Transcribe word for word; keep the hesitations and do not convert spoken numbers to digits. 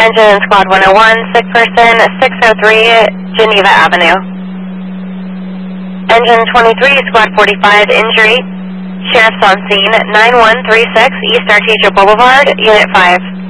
Engine Squad one oh one, sick person, six oh three Geneva Avenue. Engine twenty-three, Squad forty-five, injury. Sheriff's on scene, nine one three six East Artesia Boulevard, Unit five.